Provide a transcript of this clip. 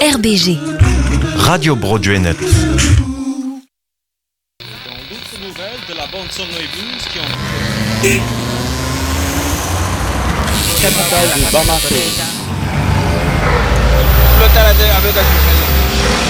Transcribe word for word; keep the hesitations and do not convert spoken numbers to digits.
R B G. Radio Broadway Net. Dans d'autres nouvelles de la bande son et blues qui ont... Capitale de Bamako. Flota la terre avec la